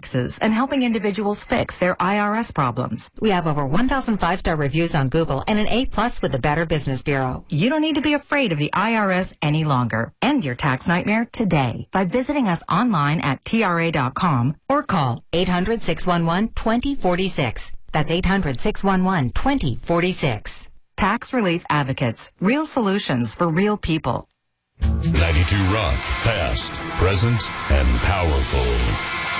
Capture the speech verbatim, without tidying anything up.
taxes and helping individuals fix their I R S problems. We have over one thousand five-star reviews on Google and an A plus with the Better Business Bureau. You don't need to be afraid of the I R S any longer. End your tax nightmare today by visiting us online at T R A dot com or call eight hundred, six one one, two zero four six. That's eight hundred, six one one, two zero four six. Tax Relief Advocates. Real solutions for real people. ninety-two Rock. Past, present, and powerful.